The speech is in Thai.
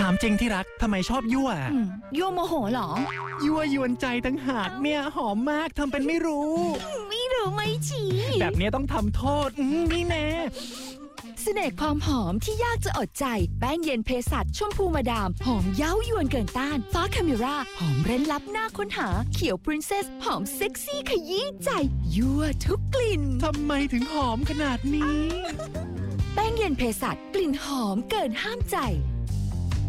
ามจริงที่รักทำไมชอบยั่วยั่วโมโหเหรอยั่วยวนใจตั้งหากเนี่ยหอมมากทำเป็นไม่รู้ไม่รู้ไม่ชี้แบบนี้ต้องทำโทษนี่แน่เสน่ห์ความหอมที่ยากจะอดใจแป้งเย็นเภสัชชมพูมาดามหอมเย้ายวนเกินต้านฟ้าคาเมราหอมเร้นลับหน้าค้นหาเขียวปรินเซสหอมเซ็กซี่ขยี้ใจยั่วทุกกลิ่นทำไมถึงหอมขนาดนี้แป้งเย็นเภสัชกลิ่นหอมเกินห้ามใจ